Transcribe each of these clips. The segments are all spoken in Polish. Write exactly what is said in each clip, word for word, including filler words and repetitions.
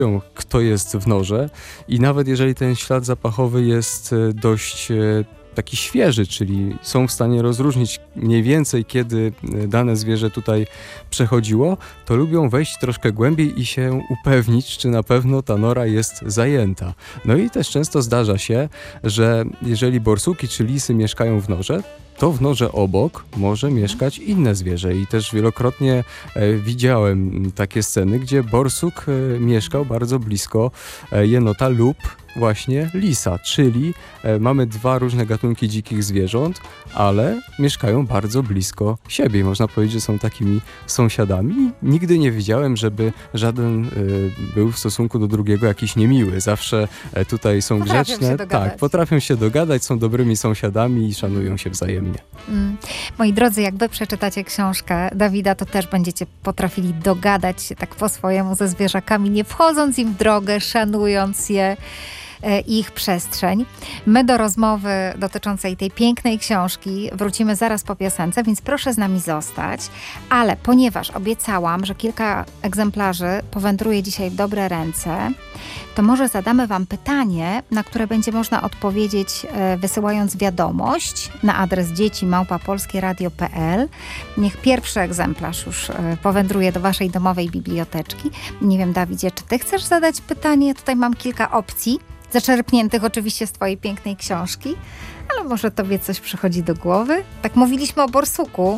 kto jest w norze i nawet jeżeli ten ślad zapachowy jest e, dość e, taki świeży, czyli są w stanie rozróżnić mniej więcej, kiedy e, dane zwierzę tutaj przechodziło, to lubią wejść troszkę głębiej i się upewnić, czy na pewno ta nora jest zajęta. No i też często zdarza się, że jeżeli borsuki czy lisy mieszkają w norze, to w norze obok może mieszkać inne zwierzę i też wielokrotnie e, widziałem takie sceny, gdzie borsuk e, mieszkał bardzo blisko e, jenota lub właśnie lisa, czyli e, mamy dwa różne gatunki dzikich zwierząt, ale mieszkają bardzo blisko siebie i można powiedzieć, że są takimi sąsiadami. Nigdy nie widziałem, żeby żaden e, był w stosunku do drugiego jakiś niemiły. Zawsze e, tutaj są Potrafią grzeczne. się dogadać. Tak, potrafią się dogadać, są dobrymi sąsiadami i szanują się wzajemnie. Mm. Moi drodzy, jak wy przeczytacie książkę Dawida, to też będziecie potrafili dogadać się tak po swojemu ze zwierzakami, nie wchodząc im w drogę, szanując je, e, ich przestrzeń. My do rozmowy dotyczącej tej pięknej książki wrócimy zaraz po piosence, więc proszę z nami zostać. Ale ponieważ obiecałam, że kilka egzemplarzy powędruje dzisiaj w dobre ręce, to może zadamy wam pytanie, na które będzie można odpowiedzieć e, wysyłając wiadomość na adres dzieci małpa polskie radio kropka p l. Niech pierwszy egzemplarz już e, powędruje do waszej domowej biblioteczki. Nie wiem, Dawidzie, czy ty chcesz zadać pytanie? Tutaj mam kilka opcji, zaczerpniętych oczywiście z twojej pięknej książki, ale może tobie coś przychodzi do głowy? Tak mówiliśmy o borsuku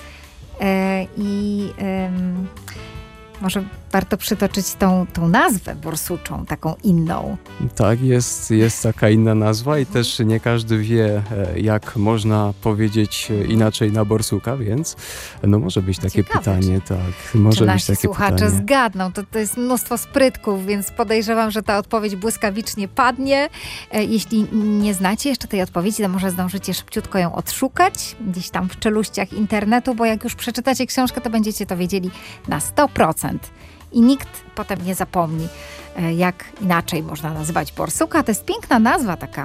e, i... em, może warto przytoczyć tą, tą nazwę borsuczą, taką inną. Tak, jest, jest taka inna nazwa i też nie każdy wie, e, jak można powiedzieć e, inaczej na borsuka, więc no może być takie Ciekawe, pytanie, tak. Może Czy być nasi takie słuchacze pytanie. zgadną? To, to jest mnóstwo sprytków, więc podejrzewam, że ta odpowiedź błyskawicznie padnie. E, Jeśli nie znacie jeszcze tej odpowiedzi, to może zdążycie szybciutko ją odszukać gdzieś tam w czeluściach internetu, bo jak już przeczytacie książkę, to będziecie to wiedzieli na sto procent. I nikt potem nie zapomni, e, jak inaczej można nazywać borsuka. To jest piękna nazwa taka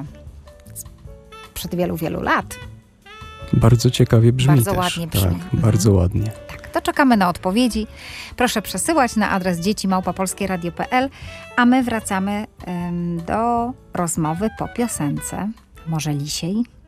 sprzed wielu, wielu lat. Bardzo ciekawie brzmi Bardzo też. ładnie brzmi. Tak, Mhm. bardzo ładnie. Tak, to czekamy na odpowiedzi. Proszę przesyłać na adres dzieci małpa polskie radio kropka p l, a my wracamy ym, do rozmowy po piosence. Może lisiej?